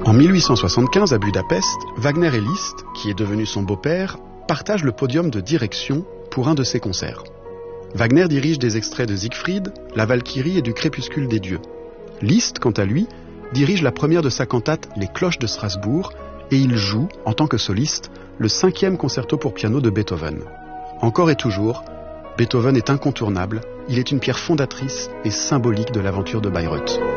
En 1875, à Budapest, Wagner et Liszt, qui est devenu son beau-père, partagent le podium de direction pour un de ses concerts. Wagner dirige des extraits de Siegfried, La Valkyrie et du Crépuscule des dieux. Liszt, quant à lui, dirige la première de sa cantate Les Cloches de Strasbourg et il joue, en tant que soliste, le 5e concerto pour piano de Beethoven. Encore et toujours, Beethoven est incontournable, il est une pierre fondatrice et symbolique de l'aventure de Bayreuth.